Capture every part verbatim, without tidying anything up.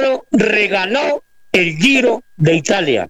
pasado regaló el Giro de Italia.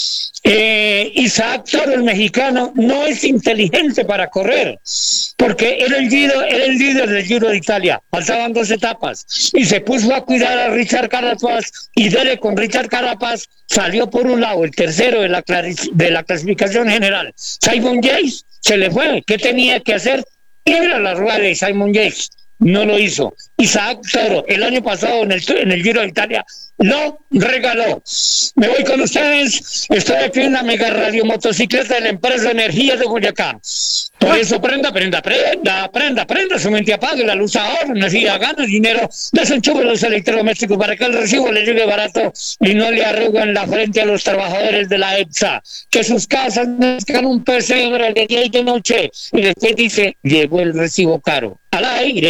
Eh, Isaac Toro, el mexicano, no es inteligente para correr, porque era el, Giro, era el líder del Giro de Italia, faltaban dos etapas, y se puso a cuidar a Richard Carapaz, y dele con Richard Carapaz, salió por un lado el tercero de la, de la clasificación general. Simon Yates se le fue. ¿Qué tenía que hacer? Ir a la rueda de Simon Yates. No lo hizo. Isaac Toro, el año pasado en el, en el Giro de Italia, lo regaló. Me voy con ustedes. Estoy aquí en la mega radio motocicleta de la empresa Energía de Boyacá. Por eso prenda, prenda, prenda, prenda, prenda, su mente apague, la luz ahorra, energía, gana dinero, desenchufe los electrodomésticos para que el recibo le llegue barato y no le arruguen la frente a los trabajadores de la EPSA. Que sus casas necesitan un pesebre de día y de noche. Y después dice, llegó el recibo caro. Al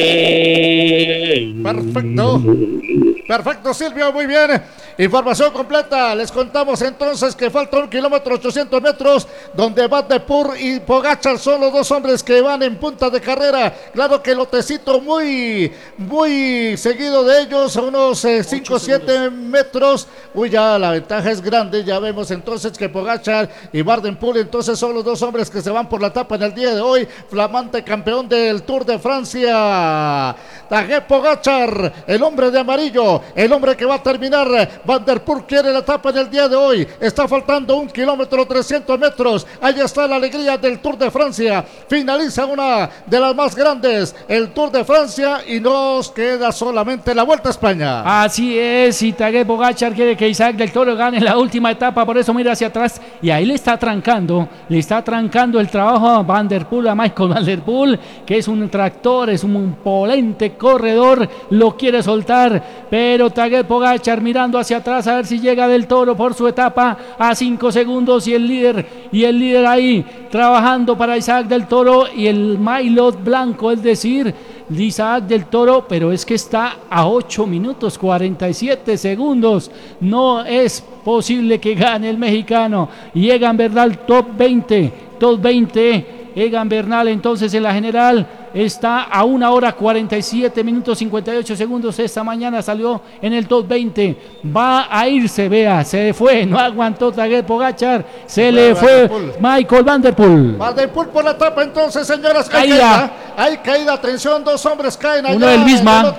aire. Perfecto. Perfecto, Silvio, muy bien. Información completa. Les contamos entonces que falta un kilómetro ochocientos metros, donde Van der Poel y Pogačar son los dos hombres que van en punta de carrera. Claro que Lotecito muy, muy seguido de ellos, a unos cinco o siete metros. Uy, ya la ventaja es grande. Ya vemos entonces que Pogačar y Van der Poel entonces son los dos hombres que se van por la etapa en el día de hoy. Flamante campeón del Tour de Francia, Tadej Pogačar, el hombre de amarillo, el hombre que va a terminar. Van der Poel quiere la etapa en el día de hoy. Está faltando un kilómetro trescientos metros. Ahí está la alegría del Tour de Francia. Finaliza una de las más grandes, el Tour de Francia, y nos queda solamente la Vuelta a España. Así es, y Tadej Pogačar quiere que Isaac del Toro gane la última etapa, por eso mira hacia atrás y ahí le está trancando, le está trancando el trabajo a Van der Poel, a Michael Van der Poel, que es un tractor, es un polente corredor, lo quiere soltar, pero Tadej Pogačar mirando hacia atrás a ver si llega del Toro por su etapa a cinco segundos y el líder y el líder ahí trabajando para Isaac del Toro y el maillot blanco, es decir, Isaac del Toro, pero es que está a ocho minutos cuarenta y siete segundos. No es posible que gane el mexicano. Y Egan Bernal top veinte, top veinte. Egan Bernal entonces en la general está a una hora cuarenta y siete minutos cincuenta y ocho segundos. Esta mañana salió en el top veinte. Va a irse, vea, se fue, no aguantó Tadej Pogačar, se, se le fue Michael Van der Poel. Van der Poel por la etapa entonces, señoras, caída. caída. Hay caída, atención, dos hombres caen allá. Uno del misma.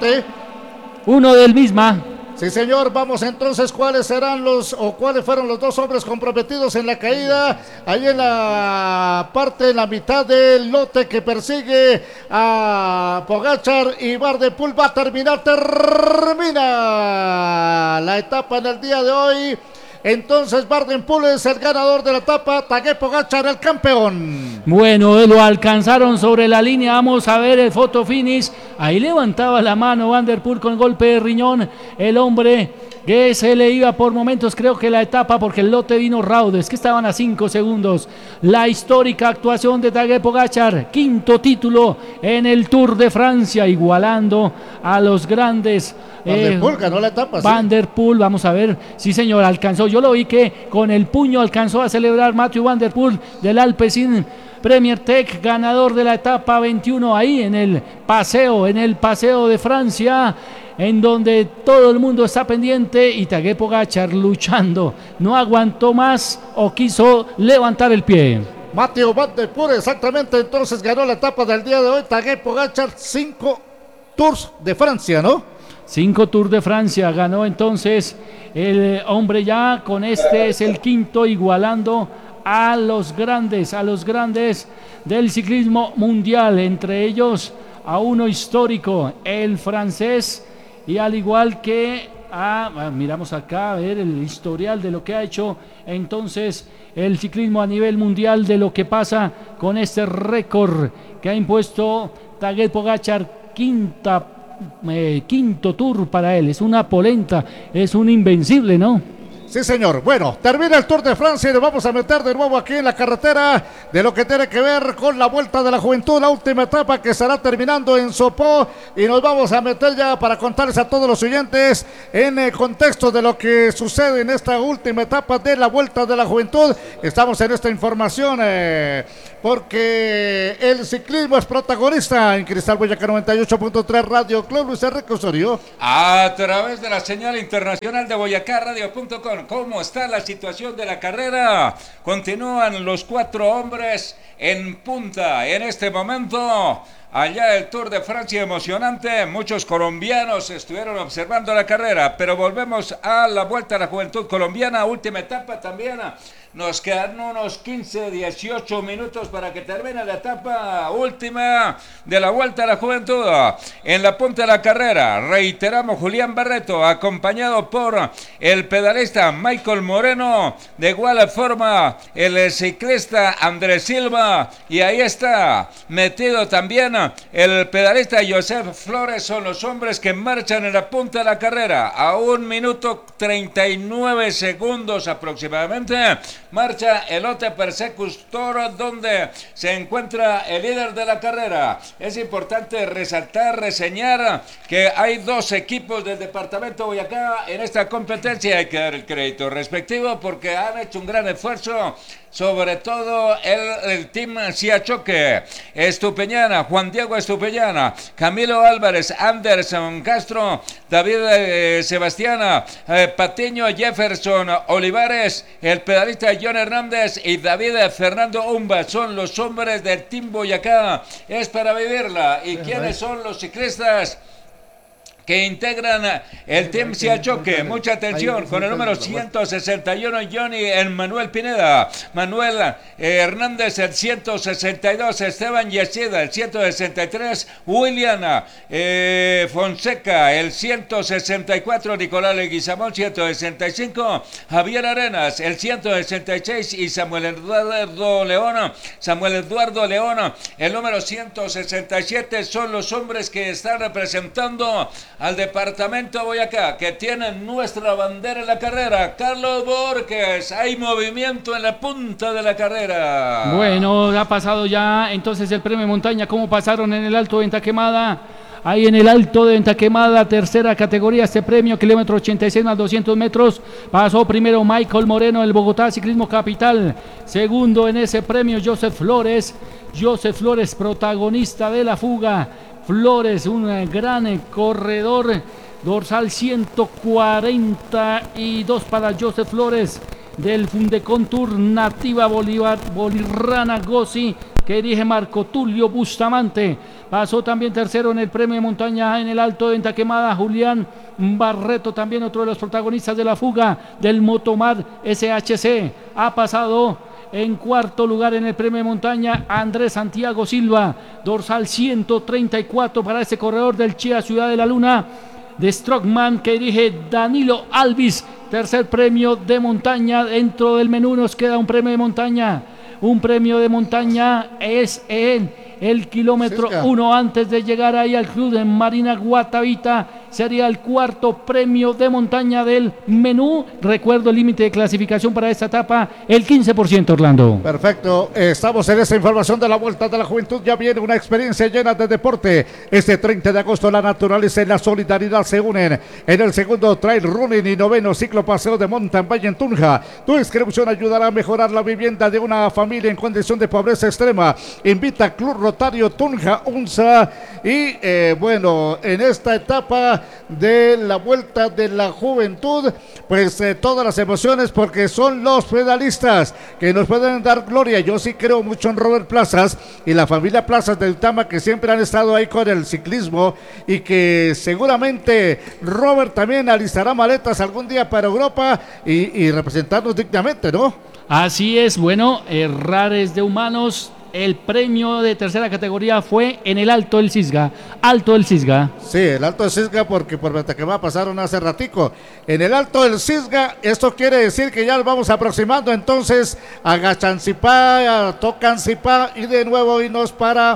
Uno del misma. Sí, señor, vamos entonces, ¿cuáles serán los, o cuáles fueron los dos hombres comprometidos en la caída? Ahí en la parte, en la mitad del lote que persigue a Pogačar, y Van der Poel va a terminar, termina la etapa en el día de hoy. Entonces Van der Poel es el ganador de la etapa, Tadej Pogačar el campeón. Bueno, lo alcanzaron sobre la línea, vamos a ver el photo finish. Ahí levantaba la mano Van der Poel con golpe de riñón, el hombre que se le iba por momentos, creo que la etapa, porque el lote vino raudo, es que estaban a cinco segundos. La histórica actuación de Tadej Pogačar, quinto título en el Tour de Francia, igualando a los grandes. Van der Poel ganó la etapa. Van der Poel, vamos a ver, sí señor, alcanzó, yo lo vi que con el puño alcanzó a celebrar Mathieu Van der Poel del Alpecin Premier Tech, ganador de la etapa veintiuno, ahí en el paseo, en el paseo de Francia, en donde todo el mundo está pendiente, y Tadej Pogačar luchando, no aguantó más o quiso levantar el pie. Mathieu Van der Poel exactamente entonces ganó la etapa del día de hoy. Tadej Pogačar, cinco Tours de Francia, ¿no? Cinco Tours de Francia ganó entonces el hombre, ya con este es el quinto, igualando a los grandes, a los grandes del ciclismo mundial, entre ellos a uno histórico, el francés, y al igual que a, miramos acá a ver el historial de lo que ha hecho entonces el ciclismo a nivel mundial, de lo que pasa con este récord que ha impuesto Tadej Pogačar, quinta Eh, quinto tour para él, es una polenta, es un invencible, ¿no? Sí, señor. Bueno, termina el Tour de Francia y nos vamos a meter de nuevo aquí en la carretera de lo que tiene que ver con la Vuelta de la Juventud, la última etapa que estará terminando en Sopó, y nos vamos a meter ya para contarles a todos los oyentes en el contexto de lo que sucede en esta última etapa de la Vuelta de la Juventud. Estamos en esta información eh, porque el ciclismo es protagonista en Cristal Boyacá noventa y ocho punto tres Radio Club. Luis Enrique Osorio. A través de la señal internacional de Boyacá Radio punto com. ¿Cómo está la situación de la carrera? Continúan los cuatro hombres en punta en este momento. Allá el Tour de Francia emocionante, muchos colombianos estuvieron observando la carrera, pero volvemos a la Vuelta a la Juventud colombiana, última etapa también. Nos quedan unos quince, dieciocho minutos para que termine la etapa última de la Vuelta a la Juventud. En la punta de la carrera, reiteramos, Julián Barreto, acompañado por el pedalista Michael Moreno, de igual forma el ciclista Andrés Silva, y ahí está metido también el pedalista Joseph Flores. Son los hombres que marchan en la punta de la carrera. A un minuto treinta y nueve segundos aproximadamente marcha el Lotte Persecutor, donde se encuentra el líder de la carrera. Es importante resaltar, reseñar que hay dos equipos del departamento Boyacá en esta competencia. Hay que dar el crédito respectivo porque han hecho un gran esfuerzo, sobre todo el, el team Siachoque, Estupeñana, Juan Diego Estupeñana, Camilo Álvarez, Anderson Castro, David eh, Sebastiana, eh, Patiño, Jefferson Olivares, el pedalista John Hernández y David Fernando Umba. Son los hombres del team Boyacá. Es para vivirla. ¿Y quiénes son los ciclistas que integran el Team Siachoque? Mucha atención, con el número ciento sesenta y uno, Johnny Manuel Pineda, Manuel eh, Hernández, el ciento sesenta y dos, Esteban Yesida, el ciento sesenta y tres, William eh, Fonseca, el ciento sesenta y cuatro, Nicolás Leguizamón, ciento sesenta y cinco, Javier Arenas, el ciento sesenta y seis, y Samuel Eduardo León, Samuel Eduardo León, el número ciento sesenta y siete. Son los hombres que están representando al departamento Boyacá, que tienen nuestra bandera en la carrera. Carlos Borges, hay movimiento en la punta de la carrera. Bueno, ha pasado ya entonces el premio de montaña. ¿Cómo pasaron en el Alto de Venta Quemada? Ahí en el Alto de Venta Quemada, tercera categoría, este premio, kilómetro ochenta y seis más doscientos metros. Pasó primero Michael Moreno, el Bogotá Ciclismo Capital. Segundo en ese premio, Joseph Flores. Joseph Flores, protagonista de la fuga. Flores, un gran corredor, dorsal ciento cuarenta y dos para Joseph Flores, del Fundecon Tour Nativa Bolívar, Bolirrana Gossi, que dirige Marco Tulio Bustamante. Pasó también tercero en el premio de montaña en el Alto de Venta Quemada, Julián Barreto, también otro de los protagonistas de la fuga del Motomar S H C. Ha pasado en cuarto lugar en el premio de montaña Andrés Santiago Silva, dorsal ciento treinta y cuatro para ese corredor del Chía Ciudad de la Luna, de Strongman, que dirige Danilo Alvis. Tercer premio de montaña. Dentro del menú nos queda un premio de montaña. Un premio de montaña es en el kilómetro uno, antes de llegar ahí al club de Marina Guatavita. Sería el cuarto premio de montaña del menú. Recuerdo el límite de clasificación para esta etapa, el quince por ciento, Orlando. Perfecto, estamos en esta información de la Vuelta de la Juventud. Ya viene una experiencia llena de deporte. Este treinta de agosto la naturaleza y la solidaridad se unen en el segundo trail running y noveno ciclo paseo de mountain bike en Tunja. Tu inscripción ayudará a mejorar la vivienda de una familia en condición de pobreza extrema. Invita a Club Rotario Tunja UNSA. Y eh, bueno, en esta etapa de la Vuelta de la Juventud, pues eh, todas las emociones, porque son los pedalistas que nos pueden dar gloria. Yo sí creo mucho en Robert Plazas y la familia Plazas de Utama, que siempre han estado ahí con el ciclismo, y que seguramente Robert también alistará maletas algún día para Europa y, y representarnos dignamente, ¿no? Así es. Bueno, errares de humanos. El premio de tercera categoría fue en el Alto del Cisga. Alto del Cisga. Sí, el Alto del Cisga, porque por Ventaquemada pasaron hace ratico. En el Alto del Cisga, esto quiere decir que ya nos vamos aproximando entonces a Gachancipá, a Tocancipá, y de nuevo irnos para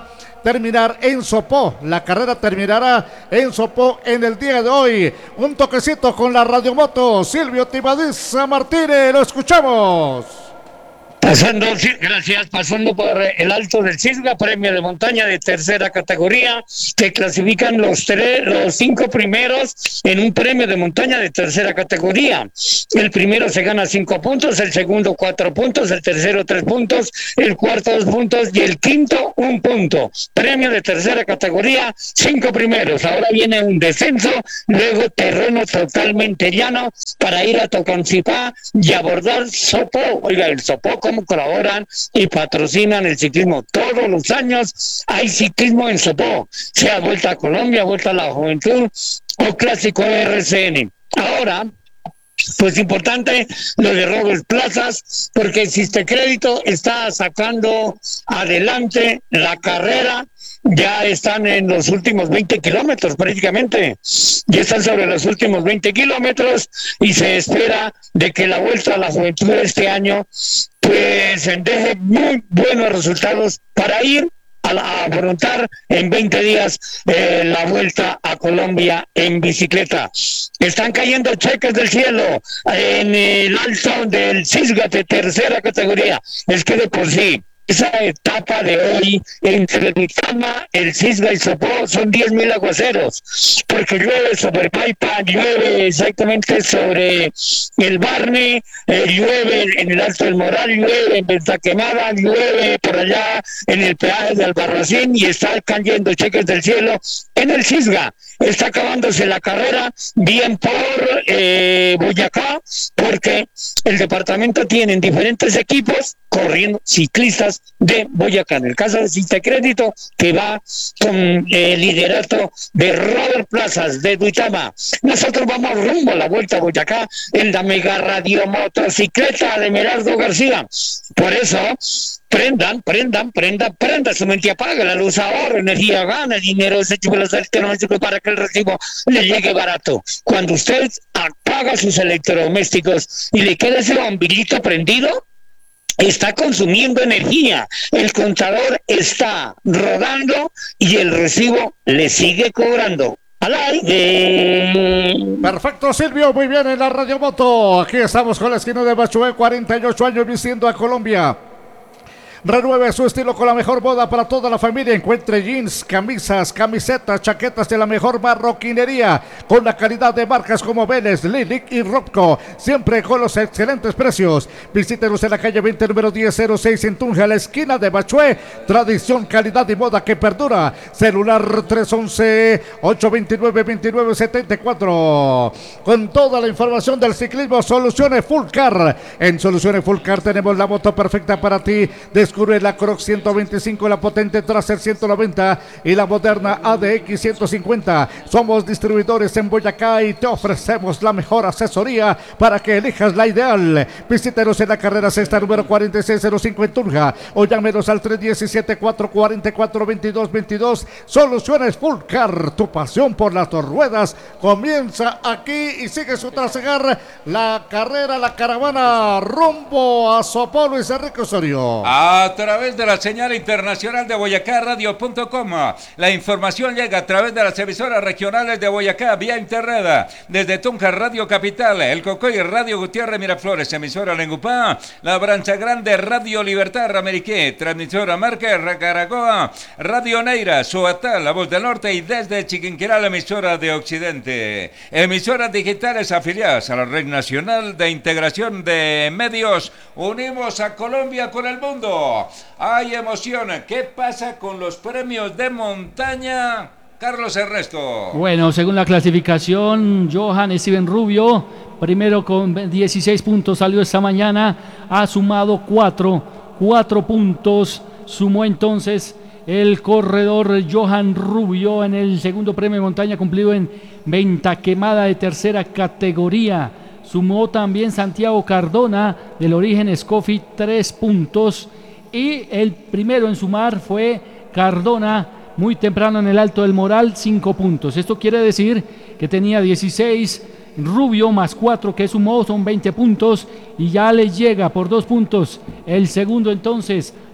terminar en Sopó. La carrera terminará en Sopó en el día de hoy. Un toquecito con la radiomoto. Silvio Tibadiza Martínez, lo escuchamos. Pasando, gracias, pasando por el Alto del Cisga, premio de montaña de tercera categoría, que clasifican los tres, los cinco primeros en un premio de montaña de tercera categoría. El primero se gana cinco puntos, el segundo cuatro puntos, el tercero tres puntos, el cuarto dos puntos y el quinto un punto. Premio de tercera categoría, cinco primeros. Ahora viene un descenso, luego terreno totalmente llano para ir a Tocancipá y abordar Sopó. Oiga, el Sopó, ¿cómo colaboran y patrocinan el ciclismo? Todos los años hay ciclismo en Sopó, sea Vuelta a Colombia, Vuelta a la Juventud o Clásico R C N. Ahora, pues importante lo de Robert Plazas, porque Existe Crédito está sacando adelante la carrera. Ya están en los últimos veinte kilómetros prácticamente, ya están sobre los últimos veinte kilómetros y se espera de que la Vuelta a la Juventud de este año pues deje muy buenos resultados para ir a, la, a afrontar en veinte días eh, la Vuelta a Colombia en bicicleta. Están cayendo cheques del cielo en el Alto del Cisga de tercera categoría. Es que de por sí esa etapa de hoy entre el Duitama, el Cisga y Sopó son diez mil aguaceros, porque llueve sobre Paipa, llueve exactamente sobre el Barne, eh, llueve en el Alto del Moral, llueve en Venta Quemada, llueve por allá en el peaje de Albarracín y está cayendo cheques del cielo en el Cisga. Está acabándose la carrera bien por eh, Boyacá, porque el departamento tiene diferentes equipos corriendo ciclistas de Boyacá. En el caso de Existe Crédito, que va con el eh, liderato de Robert Plazas de Duitama. Nosotros vamos rumbo a la Vuelta a Boyacá en la mega radio motocicleta de Merardo García. Por eso, prendan, prendan, prendan, prendan su mente, apaga la luz, ahorra energía, gana dinero, ese tipo de electrodomésticos para que el recibo le llegue barato. Cuando usted apaga sus electrodomésticos y le queda ese bombilito prendido, está consumiendo energía, el contador está rodando y el recibo le sigue cobrando. Al aire. Perfecto, Silvio, muy bien en la radiomoto. Aquí estamos con la esquina de Bachué, cuarenta y ocho años vistiendo a Colombia. Renueve su estilo con la mejor moda para toda la familia. Encuentre jeans, camisas, camisetas, chaquetas de la mejor marroquinería con la calidad de marcas como Vélez, Lilic y Robco, siempre con los excelentes precios. Visítenos en la calle veinte, número diez cero seis en Tunja, la esquina de Bachué. Tradición, calidad y moda que perdura. Celular tres once, ocho veintinueve, veintinueve setenta y cuatro. Con toda la información del ciclismo, Soluciones Full Car. En Soluciones Full Car tenemos la moto perfecta para ti. Descubre la Crocs ciento veinticinco, la potente Tracer ciento noventa y la moderna A D X ciento cincuenta. Somos distribuidores en Boyacá y te ofrecemos la mejor asesoría para que elijas la ideal. Visítenos en la carrera sexta, número cuarenta y seis cero cinco en Tunja, o llámenos al tres diecisiete, cuatro cuarenta y cuatro, veintidós veintidós. Soluciones Full Car, tu pasión por las dos ruedas comienza aquí y sigue su trasegar la carrera, la caravana rumbo a Sopó. Luis Enrique Osorio. A través de la señal internacional de Boyacá radio punto com. La información llega a través de las emisoras regionales de Boyacá vía internet. Desde Tunja, Radio Capital, El Cocoy, Radio Gutiérrez Miraflores, emisora Lengupá, La Brancha Grande, Radio Libertad Rameriqué, transmisora Márquez, Racaragoa, Radio Neira, Suatá, La Voz del Norte, y desde Chiquinquirá, la emisora de Occidente. Emisoras digitales afiliadas a la Red Nacional de Integración de Medios. Unimos a Colombia con el mundo. Hay emoción. ¿Qué pasa con los premios de montaña? Carlos Ernesto. Bueno, según la clasificación, Johan Steven Rubio, primero con dieciséis puntos, salió esta mañana, ha sumado cuatro, cuatro puntos, sumó entonces el corredor Johan Rubio en el segundo premio de montaña cumplido en Venta Quemada de tercera categoría. Sumó también Santiago Cardona del Origen Scofi tres puntos y el primero en sumar fue Cardona muy temprano en el Alto del Moral, cinco puntos. Esto quiere decir que tenía dieciséis, Rubio más cuatro que sumó son veinte puntos y ya le llega por dos puntos el segundo entonces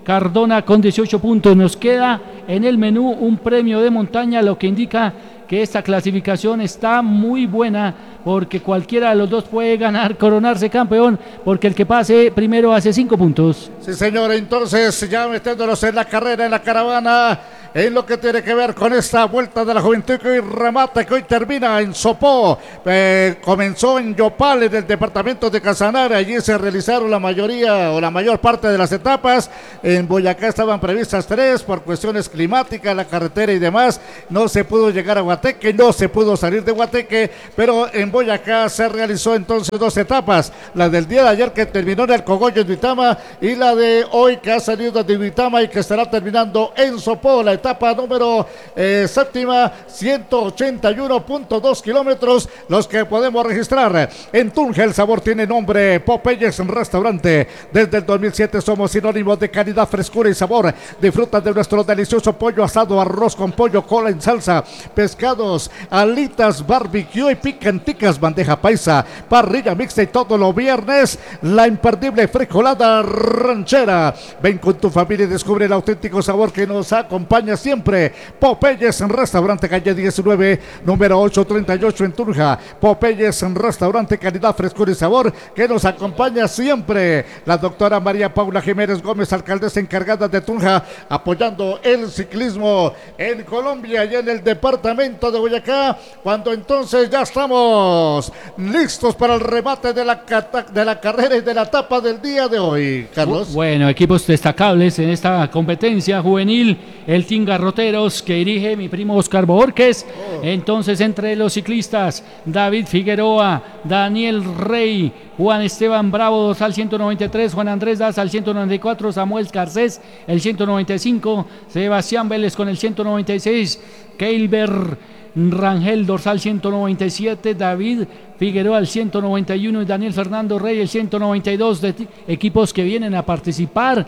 Cardona con dieciocho puntos. Nos queda en el menú un premio de montaña, lo que indica que esta clasificación está muy buena, porque cualquiera de los dos puede ganar, coronarse campeón, porque el que pase primero hace cinco puntos. Sí, señor, entonces ya metiéndonos en la carrera, en la caravana, en lo que tiene que ver con esta vuelta de la juventud que hoy remata, que hoy termina en Sopó, eh, comenzó en Yopal, en el departamento de Casanare. Allí se realizaron la mayoría o la mayor parte de las etapas. En Boyacá estaban previstas tres, por cuestiones climáticas, la carretera y demás, no se pudo llegar a Guateque, no se pudo salir de Guateque, pero en Boyacá se realizó entonces dos etapas, la del día de ayer que terminó en el Cogollo en Duitama, y la de hoy que ha salido de Duitama y que estará terminando en Sopó, la etapa número eh, séptima, ciento ochenta y uno punto dos kilómetros, los que podemos registrar. En Tunja el sabor tiene nombre, Popeyes Restaurante. Desde el dos mil siete somos sinónimos de calidad, frescura y sabor. Disfruta de nuestro delicioso pollo asado, arroz con pollo, cola en salsa, pescados, alitas, barbecue y picanticas, bandeja paisa, parrilla mixta, y todos los viernes la imperdible frijolada ranchera. Ven con tu familia y descubre el auténtico sabor que nos acompaña siempre. Popeyes Restaurante, calle diecinueve, número ochocientos treinta y ocho en Tunja. Popeyes Restaurante, calidad, frescura y sabor que nos acompaña siempre. La doctora María Paula Jiménez Gómez, alcaldesa encargada de Tunja, apoyando el ciclismo en Colombia y en el departamento de Boyacá, cuando entonces ya estamos listos para el remate de la, de la carrera y de la etapa del día de hoy, Carlos. Bueno, equipos destacables en esta competencia juvenil, el Team Garroteros que dirige mi primo Oscar Borges. Oh. Entonces, entre los ciclistas, David Figueroa, Daniel Rey, Juan Esteban Bravo, dorsal ciento noventa y tres, Juan Andrés Daza, el ciento noventa y cuatro, Samuel Garcés, el ciento noventa y cinco, Sebastián Vélez con el ciento noventa y seis, Keilber Rangel, dorsal ciento noventa y siete, David Figueroa el ciento noventa y uno y Daniel Fernando Rey el ciento noventa y dos, de equipos que vienen a participar,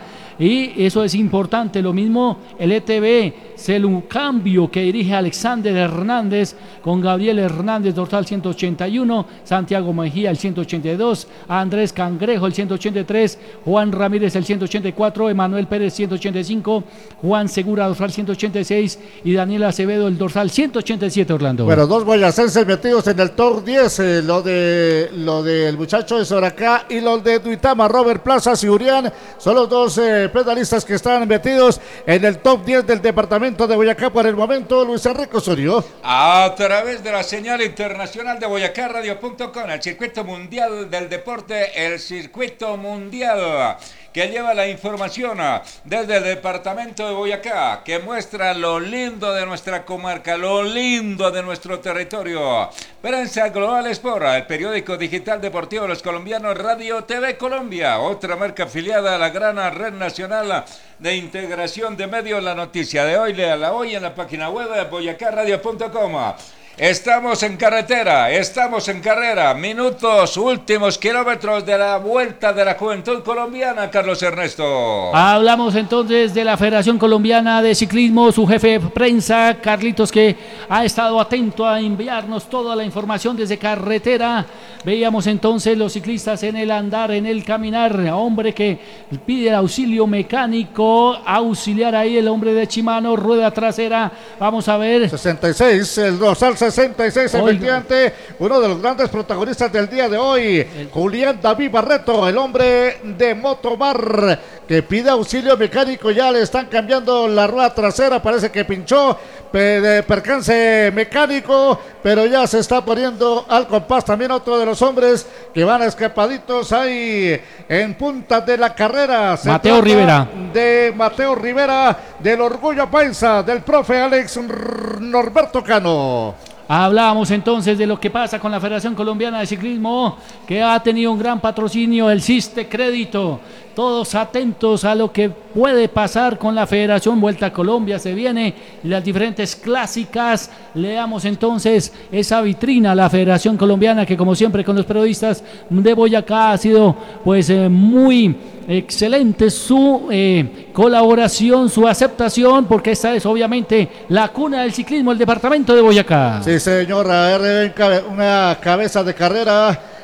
y eso es importante. Lo mismo el E T B Celucambio que dirige Alexander Hernández con Gabriel Hernández, dorsal ciento ochenta y uno, Santiago Mejía el ciento ochenta y dos, Andrés Cangrejo el ciento ochenta y tres, Juan Ramírez el ciento ochenta y cuatro, Emanuel Pérez ciento ochenta y cinco, Juan Segura dorsal ciento ochenta y seis y Daniel Acevedo el dorsal ciento ochenta y siete, Orlando. Bueno, dos boyacenses metidos en el top diez, eh, lo de lo del muchacho de Soracá y lo de Duitama, Robert Plazas y Urián, son los dos eh, pedalistas que están metidos en el top diez del departamento de Boyacá por el momento. Luis Enrique Osorio. A través de la señal internacional de Boyacá Radio punto com, el circuito mundial del deporte, el circuito mundial que lleva la información desde el departamento de Boyacá, que muestra lo lindo de nuestra comarca, lo lindo de nuestro territorio. Prensa Global Sport, el periódico digital deportivo de los colombianos, Radio T V Colombia, otra marca afiliada a la gran red nacional de integración de medios. La noticia de hoy, léala hoy en la página web de Boyacá Radio punto com. Estamos en carretera, estamos en carrera, minutos, últimos kilómetros de la Vuelta de la Juventud Colombiana, Carlos Ernesto. Hablamos entonces de la Federación Colombiana de Ciclismo, su jefe de prensa, Carlitos, que ha estado atento a enviarnos toda la información desde carretera. Veíamos entonces los ciclistas en el andar, en el caminar, hombre que pide el auxilio mecánico, auxiliar ahí el hombre de Chimano, rueda trasera, vamos a ver. sesenta y seis, el dorsal sesenta y seis, efectivamente, uno de los grandes protagonistas del día de hoy, el... Julián David Barreto, el hombre de Motomar, que pide auxilio mecánico. Ya le están cambiando la rueda trasera, parece que pinchó, de percance mecánico, pero ya se está poniendo al compás. También otro de los hombres que van escapaditos ahí en punta de la carrera, se Mateo Rivera, de Mateo Rivera, del Orgullo Paisa, del profe Alex Norberto Cano. Hablábamos entonces de lo que pasa con la Federación Colombiana de Ciclismo, que ha tenido un gran patrocinio, el Ciste Crédito. Todos atentos a lo que puede pasar con la Federación. Vuelta a Colombia se viene, las diferentes clásicas. Leamos entonces esa vitrina, la Federación Colombiana, que como siempre con los periodistas de Boyacá ha sido pues eh, muy excelente su eh, colaboración, su aceptación, porque esta es obviamente la cuna del ciclismo, el departamento de Boyacá. Sí, señor, a ver, una cabeza de carrera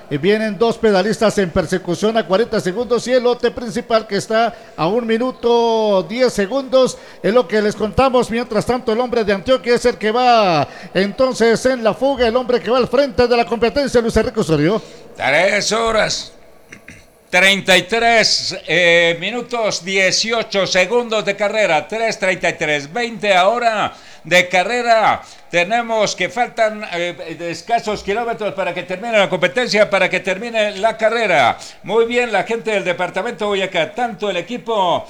eh, vienen dos pedalistas en persecución a cuarenta segundos y el lote principal que está a un minuto diez segundos, es lo que les contamos. Mientras tanto, el hombre de Antioquia es el que va entonces en la fuga, el hombre que va al frente de la competencia, Luis Enrique Osorio. Tres horas. treinta y tres eh, minutos dieciocho segundos de carrera, tres treinta y tres, veinte ahora de carrera. Tenemos que faltan eh, escasos kilómetros para que termine la competencia, para que termine la carrera. Muy bien, la gente del departamento de Boyacá, tanto el equipo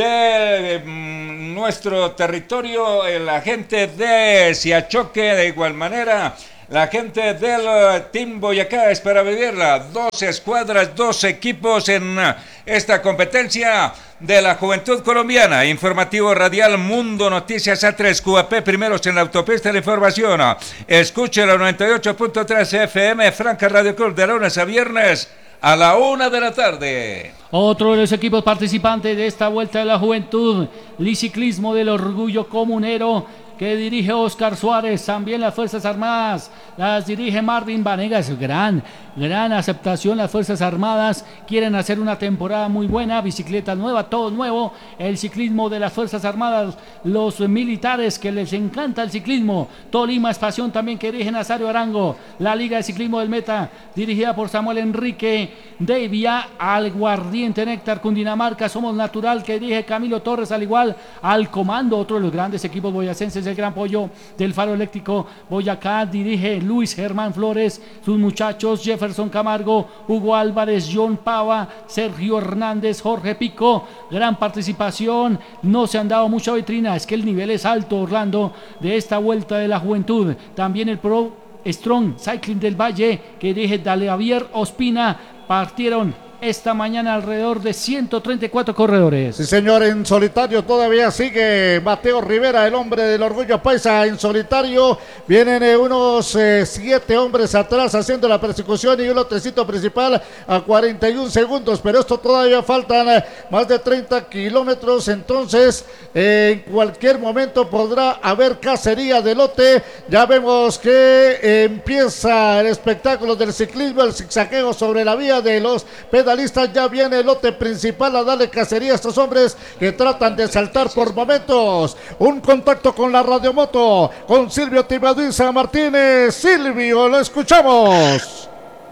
de eh, nuestro territorio, la gente de Siachoque, de igual manera. La gente del Team Boyacá espera vivirla. Dos escuadras, dos equipos en esta competencia de la juventud colombiana. Informativo radial Mundo Noticias A tres Q A P, primeros en la autopista de la información. Escuche la noventa y ocho punto tres F M Franca Radio Club de lunes a viernes a la una de la tarde. Otro de los equipos participantes de esta Vuelta de la Juventud, Liciclismo del Orgullo Comunero, que dirige Oscar Suárez, también las Fuerzas Armadas, las dirige Marvin Vanegas. Gran, gran aceptación las Fuerzas Armadas, quieren hacer una temporada muy buena, bicicleta nueva, todo nuevo, el ciclismo de las Fuerzas Armadas, los militares que les encanta el ciclismo, Tolima es pasión también, que dirige Nazario Arango, la Liga de Ciclismo del Meta, dirigida por Samuel Enrique Devia, al Guardiente Néctar Cundinamarca, Somos Natural, que dirige Camilo Torres, al igual al Comando, otro de los grandes equipos boyacenses, el Gran Pollo del Faro Eléctrico Boyacá, dirige Luis Germán Flores, sus muchachos Jefferson Camargo, Hugo Álvarez, John Pava, Sergio Hernández, Jorge Pico, gran participación, no se han dado mucha vitrina, es que el nivel es alto, Orlando, de esta Vuelta de la Juventud. También el Pro Strong Cycling del Valle, que dirige Javier Ospina, partieron esta mañana alrededor de ciento treinta y cuatro corredores. Sí, señor, en solitario todavía sigue Mateo Rivera, el hombre del Orgullo Paisa, en solitario. Vienen eh, unos eh, siete hombres atrás haciendo la persecución y un lotecito principal a cuarenta y un segundos, pero esto todavía faltan eh, más de treinta kilómetros, entonces eh, en cualquier momento podrá haber cacería de lote. Ya vemos que eh, empieza el espectáculo del ciclismo, el zigzagueo sobre la vía de los pedales. Ya viene el lote principal a darle cacería a estos hombres que tratan de saltar por momentos. Un contacto con la radiomoto, con Silvio Tibaduiza Martínez. Silvio, lo escuchamos.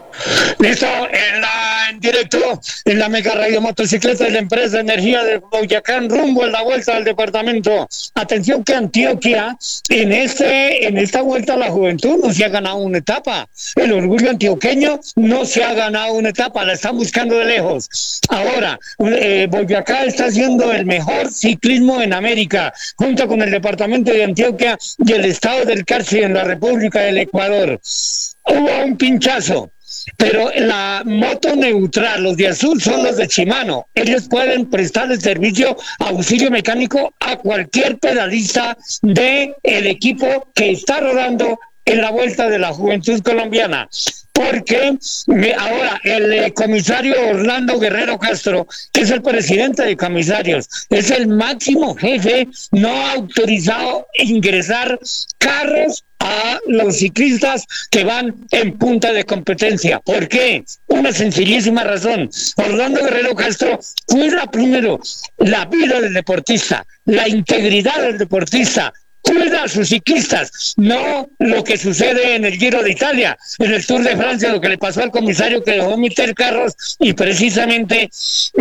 Listo, en, la, en directo, en la mega radio motocicleta de la empresa Energía de Boyacá, rumbo a la vuelta al departamento. Atención que Antioquia, en este, en esta vuelta a la juventud no se ha ganado una etapa. El orgullo antioqueño no se ha ganado una etapa, la están buscando de lejos. Ahora, eh, Boyacá está haciendo el mejor ciclismo en América, junto con el departamento de Antioquia y el estado del Carchi en la República del Ecuador. Hubo un pinchazo, pero la moto neutral, los de azul son los de Shimano. Ellos pueden prestar el servicio auxilio mecánico a cualquier pedalista del equipo que está rodando en la Vuelta de la Juventud Colombiana. Porque ahora el eh, comisario Orlando Guerrero Castro, que es el presidente de comisarios, es el máximo jefe, no ha autorizado ingresar carros a los ciclistas que van en punta de competencia. ¿Por qué? Una sencillísima razón. Orlando Guerrero Castro cuida primero la vida del deportista, la integridad del deportista, cuida a sus ciclistas, no lo que sucede en el Giro de Italia, en el Tour de Francia, lo que le pasó al comisario que dejó meter carros y precisamente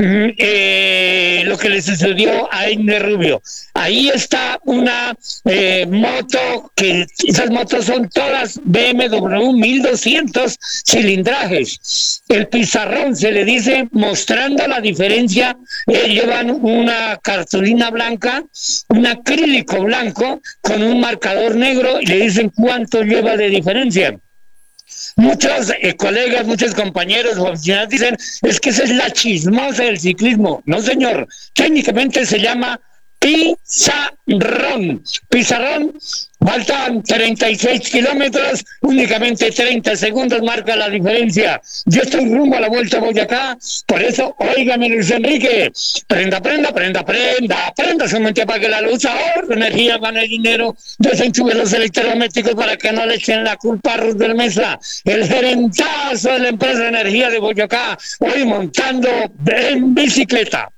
eh, lo que le sucedió a Ender Rubio. Ahí está una eh, moto, que esas motos son todas B M W mil doscientos cilindrajes. El pizarrón se le dice, mostrando la diferencia, eh, llevan una cartulina blanca, un acrílico blanco, con un marcador negro y le dicen cuánto lleva de diferencia. Muchos eh, colegas, muchos compañeros o aficionados dicen, es que esa es la chismosa del ciclismo. No, señor, técnicamente se llama pizarrón. Pizarrón, Faltan treinta y seis kilómetros, únicamente treinta segundos marca la diferencia. Yo estoy rumbo a la Vuelta a Boyacá, por eso, óigame Luis Enrique, prenda, prenda, prenda, prenda, prenda, se me apague la luz, ahorre energía, gane dinero, desenchufe los electrodomésticos para que no le echen la culpa a Ruth del Mesa, el gerentazo de la empresa de energía de Boyacá, hoy montando en bicicleta.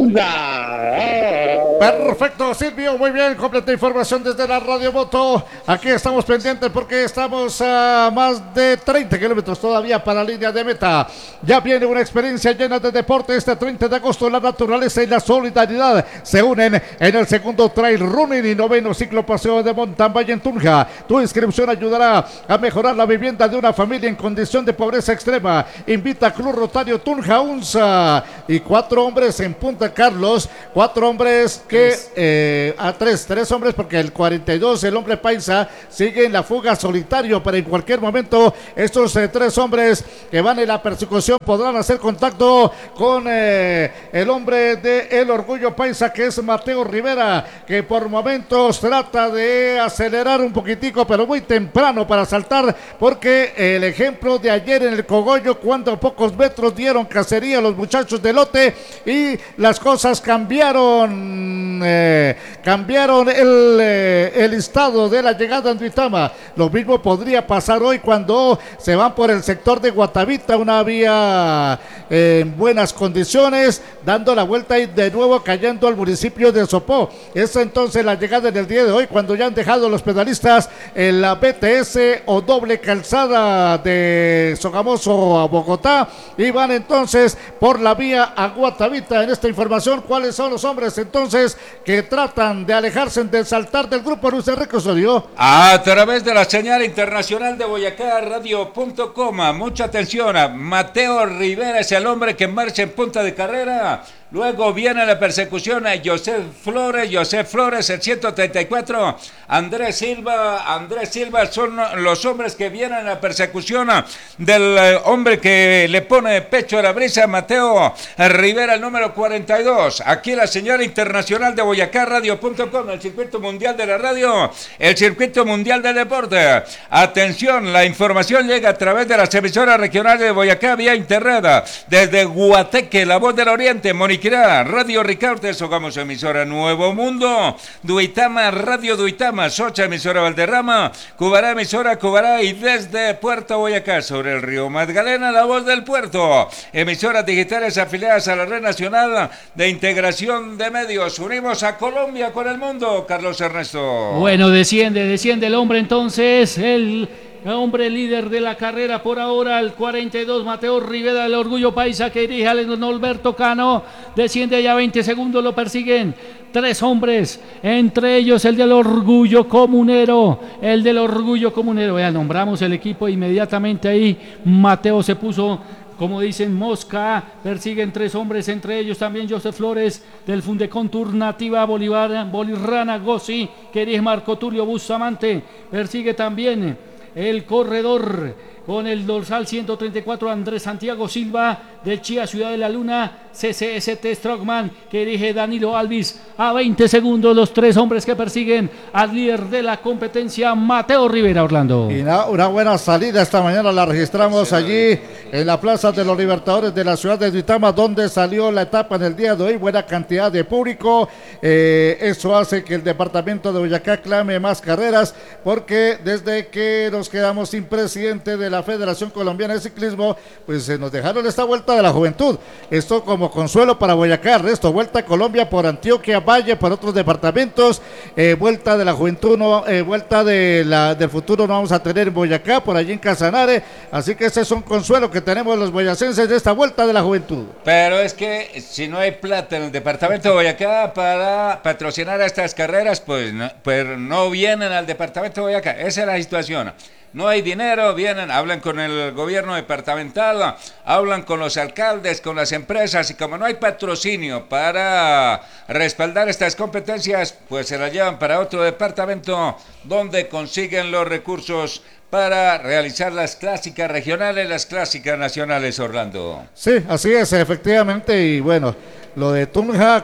¡Venga! Perfecto, Silvio, muy bien, completa información desde la Radio Moto. Aquí estamos pendientes porque estamos a más de treinta kilómetros todavía para la línea de meta. Ya viene una experiencia llena de deporte. Este treinta de agosto la naturaleza y la solidaridad se unen en el segundo trail running y noveno ciclo paseo de mountain bike en Tunja. Tu inscripción ayudará a mejorar la vivienda de una familia en condición de pobreza extrema. Invita a Club Rotario Tunja Unza y cuatro hombres en Punta Carlos, cuatro hombres que eh, a tres, tres hombres porque el cuarenta y dos, el hombre paisa, sigue en la fuga solitario, pero en cualquier momento estos eh, tres hombres que van en la persecución podrán hacer contacto con eh, el hombre de El Orgullo Paisa, que es Mateo Rivera, que por momentos trata de acelerar un poquitico, pero muy temprano para saltar, porque el ejemplo de ayer en el Cogollo, cuando a pocos metros dieron cacería a los muchachos de lote y las cosas cambiaron, eh, cambiaron el, eh, el estado de la llegada en Duitama. Lo mismo podría pasar hoy cuando se van por el sector de Guatavita, una vía eh, en buenas condiciones, dando la vuelta y de nuevo cayendo al municipio de Sopó. Es entonces la llegada en el día de hoy, cuando ya han dejado los pedalistas en la B T S o doble calzada de Sogamoso a Bogotá y van entonces por la vía a Guatavita. En esta información, ¿cuáles son los hombres entonces que tratan de alejarse del saltar del grupo Luis Enrique Osorio? A través de la señal internacional de Boyacá Radio punto com, mucha atención, Mateo Rivera es el hombre que marcha en punta de carrera. Luego viene la persecución a José Flores, José Flores, el ciento treinta y cuatro, Andrés Silva, Andrés Silva son los hombres que vienen a la persecución del hombre que le pone pecho a la brisa, Mateo Rivera, el número cuarenta y dos. Aquí la señal internacional de Boyacá Radio punto com, el circuito mundial de la radio, el circuito mundial del deporte. Atención, la información llega a través de las emisoras regionales de Boyacá vía internet, desde Guateque, La Voz del Oriente, Moniquirá, Radio Ricaurte, Sogamos emisora Nuevo Mundo, Duitama, Radio Duitama, Socha emisora Valderrama, Cubará emisora Cubará y desde Puerto Boyacá sobre el río Magdalena, La Voz del Puerto, emisoras digitales afiliadas a la Red Nacional de Integración de Medios. Unimos a Colombia con el mundo, Carlos Ernesto. Bueno, desciende, desciende el hombre entonces, el hombre líder de la carrera por ahora, el cuarenta y dos, Mateo Rivera, el Orgullo Paisa, que dirige al Norberto Cano, desciende ya veinte segundos, lo persiguen tres hombres, entre ellos el del Orgullo Comunero, el del Orgullo Comunero, ya nombramos el equipo inmediatamente ahí, Mateo se puso, como dicen, mosca, persiguen tres hombres, entre ellos también José Flores del Fundecon Turnativa Bolívar, Bolirrana Gossi, que dirige Marco Tulio Bustamante, persigue también el corredor con el dorsal ciento treinta y cuatro, Andrés Santiago Silva del Chía Ciudad de la Luna, C C S T Strongman, que dirige Danilo Alvis. A veinte segundos los tres hombres que persiguen al líder de la competencia, Mateo Rivera. Orlando. Y una, una buena salida esta mañana la registramos allí en la Plaza de los Libertadores de la ciudad de Duitama, donde salió la etapa en el día de hoy. Buena cantidad de público. Eh, eso hace que el departamento de Boyacá clame más carreras, porque desde que nos quedamos sin presidente de la Federación Colombiana de Ciclismo, pues eh, nos dejaron esta vuelta de la juventud. Esto como consuelo para Boyacá. El resto, vuelta a Colombia por Antioquia, Valle, por otros departamentos. Eh, vuelta de la juventud, no, eh, vuelta de la, del futuro no vamos a tener en Boyacá, por allí en Casanare. Así que ese es un consuelo que tenemos los boyacenses de esta vuelta de la juventud. Pero es que si no hay plata en el departamento de Boyacá para patrocinar estas carreras, pues no, pues no vienen al departamento de Boyacá. Esa es la situación. No hay dinero, vienen, hablan con el gobierno departamental, hablan con los alcaldes, con las empresas, y como no hay patrocinio para respaldar estas competencias, pues se las llevan para otro departamento donde consiguen los recursos para realizar las clásicas regionales, las clásicas nacionales, Orlando. Sí, así es, efectivamente, y bueno, lo de Tunja